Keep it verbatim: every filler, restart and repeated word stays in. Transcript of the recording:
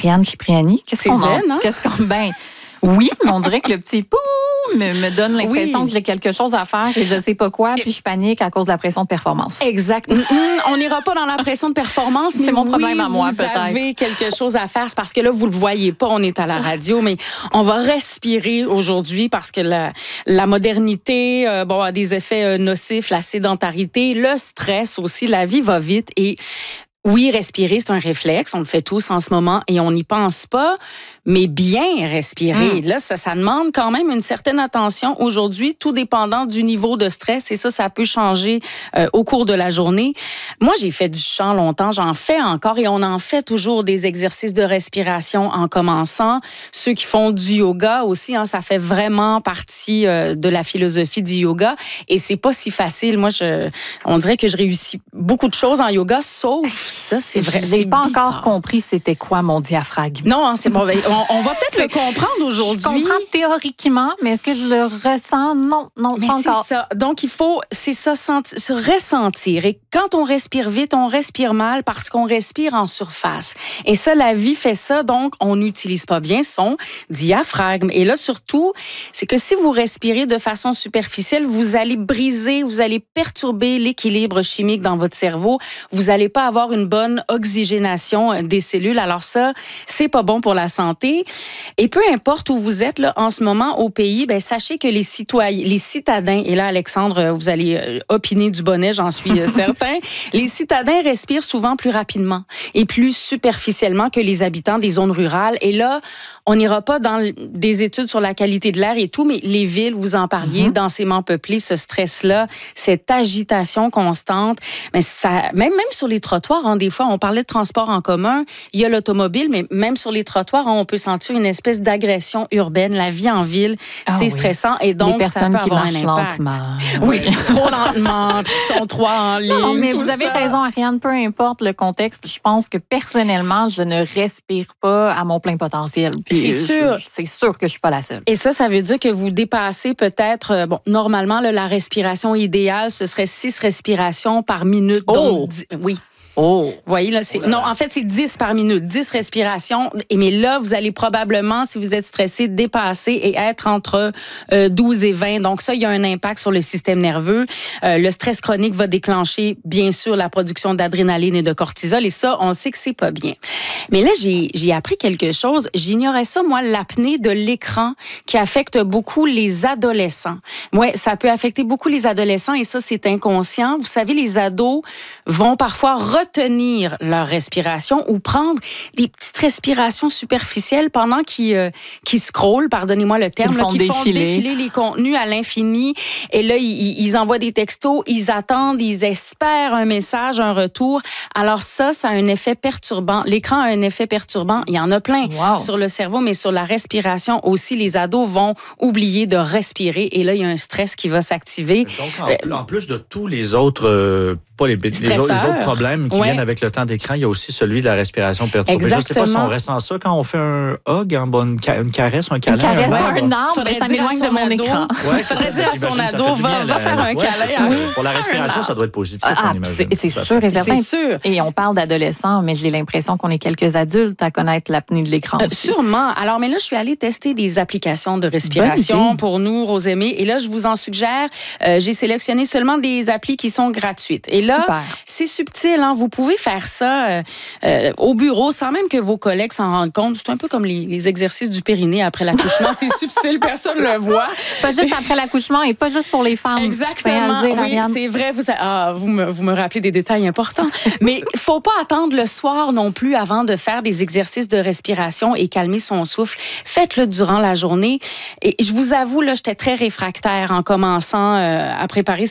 Ariane Cipriani. Qu'est-ce C'est qu'on zen, en... hein? Qu'est-ce qu'on... Ben, oui, mais on dirait que le petit pou me, me donne l'impression Oui. que j'ai quelque chose à faire et je sais pas quoi, puis je panique à cause de la pression de performance. Exact. On n'ira pas dans la pression de performance, mais c'est mon oui, problème à moi, vous peut-être. avez quelque chose à faire. C'est parce que là, vous le voyez pas, on est à la radio, mais on va respirer aujourd'hui parce que la, la modernité euh, bon, a des effets euh, nocifs, la sédentarité, le stress aussi, la vie va vite et oui, respirer, c'est un réflexe. On le fait tous en ce moment et on n'y pense pas. Mais bien respirer, mmh. là, ça, ça demande quand même une certaine attention aujourd'hui, tout dépendant du niveau de stress. Et ça, ça peut changer euh, au cours de la journée. Moi, j'ai fait du chant longtemps. J'en fais encore et on en fait toujours des exercices de respiration en commençant. Ceux qui font du yoga aussi, hein, ça fait vraiment partie euh, de la philosophie du yoga. Et c'est pas si facile. Moi, je, on dirait que je réussis beaucoup de choses en yoga, sauf ça, c'est vrai. Je n'ai pas bizarre. encore compris c'était quoi mon diaphragme. Non, hein, c'est bon. On, on va peut-être le comprendre aujourd'hui. Je comprends théoriquement, mais est-ce que je le ressens? Non, non, mais pas encore. C'est ça. Donc, il faut, c'est ça, senti, se ressentir. Et quand on respire vite, on respire mal parce qu'on respire en surface. Et ça, la vie fait ça. Donc, on n'utilise pas bien son diaphragme. Et là, surtout, c'est que si vous respirez de façon superficielle, vous allez briser, vous allez perturber l'équilibre chimique dans votre cerveau. Vous n'allez pas avoir une bonne oxygénation des cellules. Alors ça, c'est pas bon pour la santé. Et peu importe où vous êtes là, en ce moment au pays, ben, sachez que les citoyens, les citadins, et là, Alexandre, vous allez opiner du bonnet, j'en suis certain, les citadins respirent souvent plus rapidement et plus superficiellement que les habitants des zones rurales. Et là, on n'ira pas dans des études sur la qualité de l'air et tout, mais les villes, vous en parliez, mm-hmm. densément peuplées, ce stress-là, cette agitation constante, mais ça, même, même sur les trottoirs, hein, des fois, on parlait de transport en commun, il y a l'automobile, mais même sur les trottoirs, hein, on peut sentir une espèce d'agression urbaine. La vie en ville, ah c'est oui. stressant et donc les personnes ça peut qui avoir un impact. lentement. Oui, trop lentement, puis qui sont trois en ligne. Non, mais vous ça. avez raison, Ariane, peu importe le contexte, je pense que personnellement, je ne respire pas à mon plein potentiel. Puis c'est sûr. Je, c'est sûr que je suis pas la seule. Et ça, ça veut dire que vous dépassez peut-être, bon, normalement, là, la respiration idéale, ce serait six respirations par minute. Oh! Donc, oui. Oh! Vous voyez, là, c'est, oh là là. Non, en fait, c'est dix par minute, dix respirations. Et mais là, vous allez probablement, si vous êtes stressé, dépasser et être entre euh, douze et vingt. Donc ça, il y a un impact sur le système nerveux. Euh, le stress chronique va déclencher, bien sûr, la production d'adrénaline et de cortisol. Et ça, on sait que c'est pas bien. Mais là, j'ai, j'ai appris quelque chose. J'ignorais ça, moi, l'apnée de l'écran qui affecte beaucoup les adolescents. Ouais, ça peut affecter beaucoup les adolescents et ça, c'est inconscient. Vous savez, les ados vont parfois retenir leur respiration ou prendre des petites respirations superficielles pendant qu'ils, euh, qu'ils scrollent, pardonnez-moi le terme, qu'ils là, font, qu'ils font défiler. défiler les contenus à l'infini. Et là, ils, ils envoient des textos, ils attendent, ils espèrent un message, un retour. Alors ça, ça a un effet perturbant. L'écran a un effet perturbant. Il y en a plein wow. sur le cerveau, mais sur la respiration aussi, les ados vont oublier de respirer. Et là, il y a un stress qui va s'activer. Donc, en, euh, en plus de tous les autres, euh, pas les, les, autres, les autres problèmes qui ouais. viennent avec le temps d'écran, il y a aussi celui de la respiration perturbée. Exactement. Je ne sais pas si on ressent ça quand on fait un hug, un bon, une caresse, un câlin. Une caresse, un, un arbre, ben, ça m'éloigne de mon ado. écran. Il ouais, faudrait dire à son ado, va, va faire un ouais, câlin. Oui. Pour la respiration, ça doit être positif, ah, on imagine. C'est, c'est sûr et certain. C'est sûr. Et on parle d'adolescents, mais j'ai l'impression qu'on est quelques adultes à connaître l'apnée de l'écran. Euh, sûrement. Alors, mais là, je suis allée tester des applications de respiration pour nous, Rosemée. Et là, je vous en suggère. Euh, j'ai sélectionné seulement des applis qui sont gratuites. Et là, Super. C'est subtil. Hein? Vous pouvez faire ça euh, euh, au bureau sans même que vos collègues s'en rendent compte. C'est un peu comme les, les exercices du périnée après l'accouchement. C'est subtil, personne ne le voit. Pas juste après l'accouchement et pas juste pour les femmes. Exactement. Dire, oui, c'est vrai. Vous, ah, vous, me, vous me rappelez des détails importants. Mais il ne faut pas attendre le soir non plus avant de faire des exercices de respiration et calmer son souffle. Faites-le durant la journée. Et je vous avoue, là, j'étais très réfractaire en commençant euh, à préparer